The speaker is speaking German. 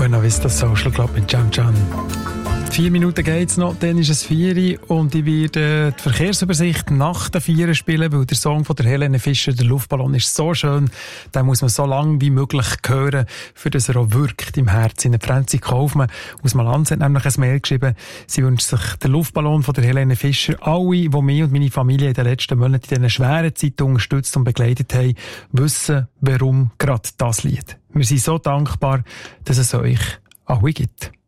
Buena Vista Social Club mit Jam Jam. 4 Minuten geht's noch, dann ist es 4 und ich werde die Verkehrsübersicht nach den 4 spielen, weil der Song von der Helene Fischer, der Luftballon, ist so schön, den muss man so lange wie möglich hören, für dass er auch wirkt im Herzen. Franzi Kaufmann aus Malanz hat nämlich ein Mail geschrieben, sie wünscht sich den Luftballon von der Helene Fischer. Alle, die mich und meine Familie in den letzten Monaten in diesen schweren Zeiten unterstützt und begleitet haben, wissen, warum gerade das Lied. Wir sind so dankbar, dass es euch alle gibt.